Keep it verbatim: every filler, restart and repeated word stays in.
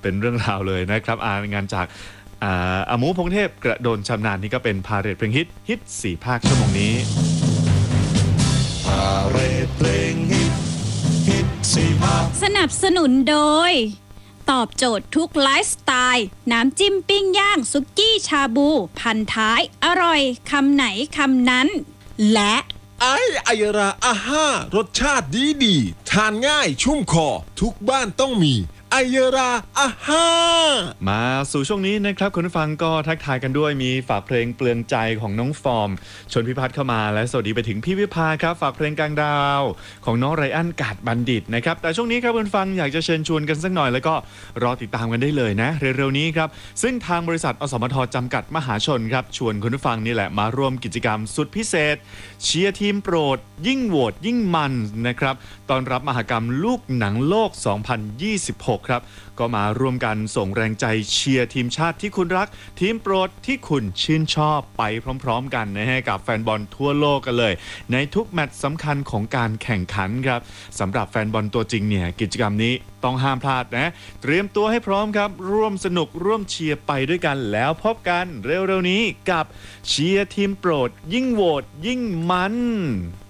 เป็นเรื่องราวเลยนะครับอ่างานจากอาหมูพงเทพกระโดนชำนาญนี่ก็เป็นพาเหรดเพลงฮิตฮิตสี่ภาคชั่วโมงนี้พาเหรดเพลงฮิตฮิตสี่ภาคสนับสนุนโดยตอบโจทย์ทุกไลฟ์สไตล์น้ำจิ้มปิ้งย่างซุกี้ชาบูพันท้ายอร่อยคำไหนคำนั้นและไอไอราอาห้ารสชาติดีดีทานง่ายชุ่มคอทุกบ้านต้องมีไอราอาห้ามาสู่ช่วงนี้นะครับคุณผู้ฟังก็ทักทายกันด้วยมีฝากเพลงเปลืองใจของน้องฟอร์มชนพิพัฒน์เข้ามาและสวัสดีไปถึงพี่วิภาครับฝากเพลงกลางดาวของน้องไรอันกาดบัณฑิตนะครับแต่ช่วงนี้ครับคุณฟังอยากจะเชิญชวนกันสักหน่อยแล้วก็รอติดตามกันได้เลยนะเร็วๆนี้ครับซึ่งทางบริษัทอสมทจำกัดมหาชนครับชวนคุณผู้ฟังนี่แหละมาร่วมกิจกรรมสุดพิเศษเชียร์ทีมโปรดยิ่งโหวตยิ่งมันนะครับตอนรับมหกรรมลูกหนังโลกสองพันยี่สิบหกครับก็มาร่วมกันส่งแรงใจเชียร์ทีมชาติที่คุณรักทีมโปรดที่คุณชื่นชอบไปพร้อมๆกันนะฮะกับแฟนบอลทั่วโลกกันเลยในทุกแมตช์สำคัญของการแข่งขันครับสำหรับแฟนบอลตัวจริงเนี่ยกิจกรรมนี้ต้องห้ามพลาดนะเตรียมตัวให้พร้อมครับร่วมสนุกร่วมเชียร์ไปด้วยกันแล้วพบกันเร็วๆนี้กับเชียร์ทีมโปรดยิ่งโหวตยิ่งมัน